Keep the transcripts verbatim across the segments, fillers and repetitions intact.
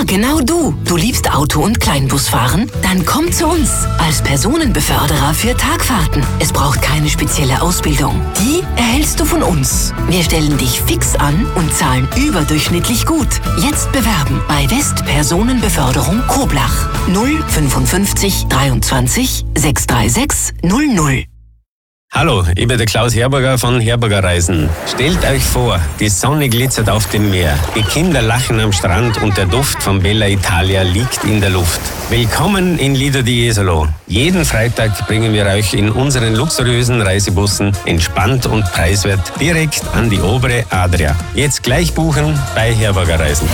genau du. Du liebst Auto- und Kleinbusfahren? Dann komm zu uns als Personenbeförderer für Tagfahrten. Es braucht keine spezielle Ausbildung. Die erhältst du von uns. Wir stellen dich fix an und zahlen überdurchschnittlich gut. Jetzt bewerben bei West Personenbeförderung Koblach. null fünfundfünfzig dreiundzwanzig sechshundertsechsunddreißig null null. Hallo, ich bin der Klaus Herberger von Herberger Reisen. Stellt euch vor, die Sonne glitzert auf dem Meer, die Kinder lachen am Strand und der Duft von Bella Italia liegt in der Luft. Willkommen in Lido di Jesolo. Jeden Freitag bringen wir euch in unseren luxuriösen Reisebussen entspannt und preiswert direkt an die obere Adria. Jetzt gleich buchen bei Herberger Reisen.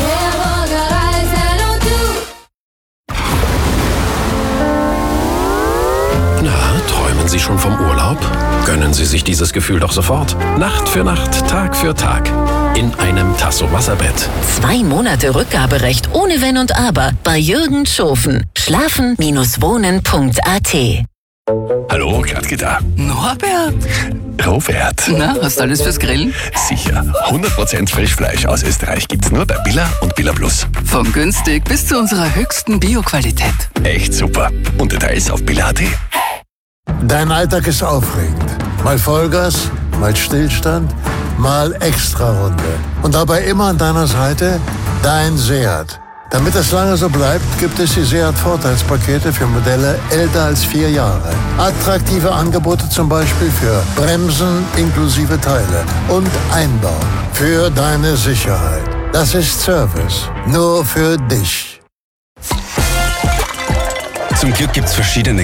Träumen Sie schon vom Urlaub? Gönnen Sie sich dieses Gefühl doch sofort. Nacht für Nacht, Tag für Tag. In einem Tasso Wasserbett. Zwei Monate Rückgaberecht ohne Wenn und Aber bei Jürgen Schofen. Schlafen Wohnen Punkt a t. Hallo, Gradke da. Norbert? Robert. Na, hast du alles fürs Grillen? Sicher. hundert Prozent Frischfleisch aus Österreich gibt's nur bei Billa und Billa Plus. Vom günstig bis zu unserer höchsten Bio-Qualität. Echt super. Und Details auf billa punkt a t. Dein Alltag ist aufregend. Mal Vollgas, mal Stillstand, mal Extrarunde. Und dabei immer an deiner Seite dein Seat. Damit es lange so bleibt, gibt es die Seat-Vorteilspakete für Modelle älter als vier Jahre. Attraktive Angebote zum Beispiel für Bremsen inklusive Teile und Einbau. Für deine Sicherheit. Das ist Service. Nur für dich. Zum Glück gibt's verschiedene